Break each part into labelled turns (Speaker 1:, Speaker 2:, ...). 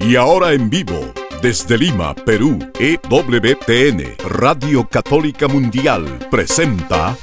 Speaker 1: Y ahora en vivo, desde Lima, Perú, EWTN, Radio Católica Mundial, presenta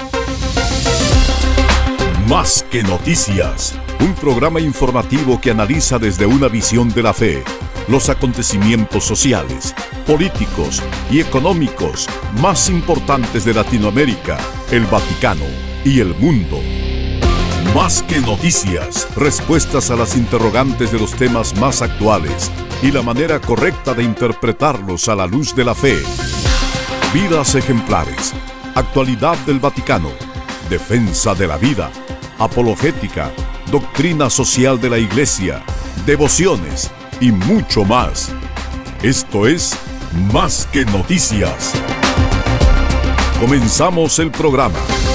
Speaker 1: Más que Noticias, un programa informativo que analiza desde una visión de la fe los acontecimientos sociales, políticos y económicos más importantes de Latinoamérica, el Vaticano y el mundo. Más que noticias, respuestas a las interrogantes de los temas más actuales y la manera correcta de interpretarlos a la luz de la fe. Vidas ejemplares, actualidad del Vaticano, defensa de la vida, apologética, doctrina social de la Iglesia, devociones y mucho más. Esto es Más que Noticias. Comenzamos el programa.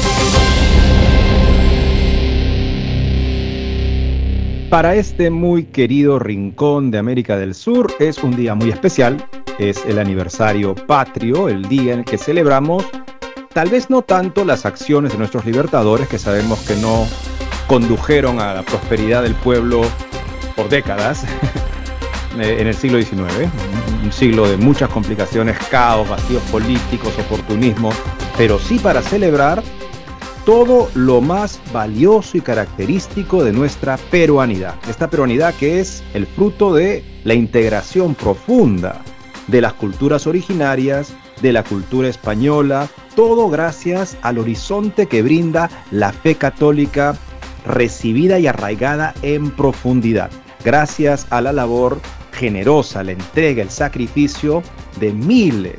Speaker 2: Para este muy querido rincón de América del Sur es un día muy especial. Es el aniversario patrio, el día en el que celebramos tal vez no tanto las acciones de nuestros libertadores, que sabemos que no condujeron a la prosperidad del pueblo por décadas, en el siglo XIX, un siglo de muchas complicaciones, caos, vacíos políticos, oportunismo, pero sí para celebrar todo lo más valioso y característico de nuestra peruanidad. Esta peruanidad que es el fruto de la integración profunda de las culturas originarias, de la cultura española, todo gracias al horizonte que brinda la fe católica recibida y arraigada en profundidad. Gracias a la labor generosa, la entrega, el sacrificio de miles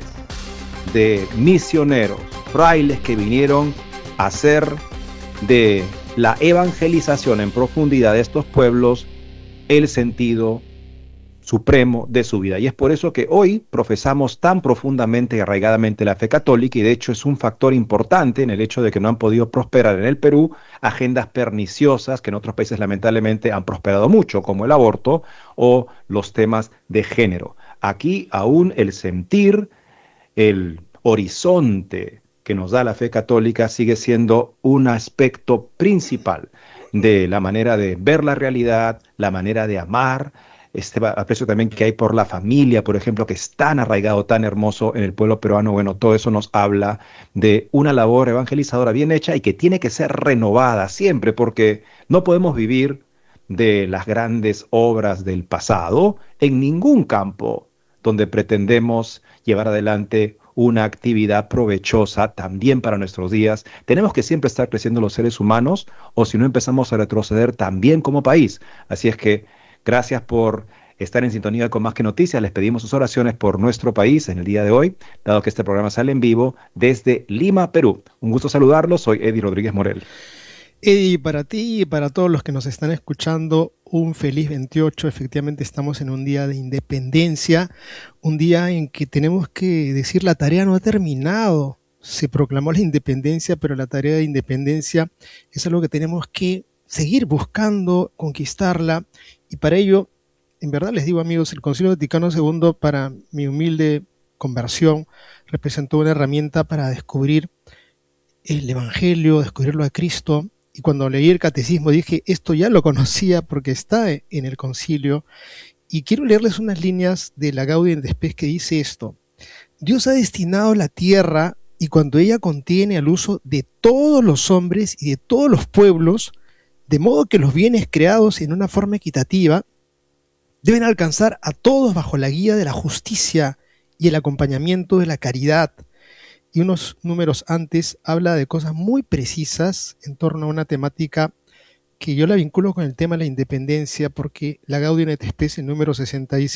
Speaker 2: de misioneros, frailes que vinieron a hacer de la evangelización en profundidad de estos pueblos el sentido supremo de su vida. Y es por eso que hoy profesamos tan profundamente y arraigadamente la fe católica, y de hecho es un factor importante en el hecho de que no han podido prosperar en el Perú agendas perniciosas que en otros países lamentablemente han prosperado mucho, como el aborto o los temas de género. Aquí aún el sentir, el horizonte que nos da la fe católica sigue siendo un aspecto principal de la manera de ver la realidad, la manera de amar, este aprecio también que hay por la familia, por ejemplo, que es tan arraigado, tan hermoso en el pueblo peruano. Bueno, todo eso nos habla de una labor evangelizadora bien hecha y que tiene que ser renovada siempre, porque no podemos vivir de las grandes obras del pasado en ningún campo donde pretendemos llevar adelante una actividad provechosa también para nuestros días. Tenemos que siempre estar creciendo los seres humanos, o si no empezamos a retroceder también como país. Así es que gracias por estar en sintonía con Más que Noticias. Les pedimos sus oraciones por nuestro país en el día de hoy, dado que este programa sale en vivo desde Lima, Perú. Un gusto saludarlos. Soy Eddie Rodríguez Morel.
Speaker 3: Eddie, para ti y para todos los que nos están escuchando, un feliz 28. Efectivamente estamos en un día de independencia, un día en que tenemos que decir la tarea no ha terminado. Se proclamó la independencia, pero la tarea de independencia es algo que tenemos que seguir buscando, conquistarla, y para ello, en verdad les digo, amigos, el Concilio Vaticano II, para mi humilde conversión, representó una herramienta para descubrir el Evangelio, descubrirlo a Cristo. Y cuando leí el catecismo dije, esto ya lo conocía porque está en el concilio. Y quiero leerles unas líneas de la Gaudium et Spes que dice esto: Dios ha destinado la tierra, y cuando ella contiene al uso de todos los hombres y de todos los pueblos, de modo que los bienes creados en una forma equitativa deben alcanzar a todos bajo la guía de la justicia y el acompañamiento de la caridad. Y unos números antes habla de cosas muy precisas en torno a una temática que yo la vinculo con el tema de la independencia, porque la Gaudium et Spes, en número 60, dice: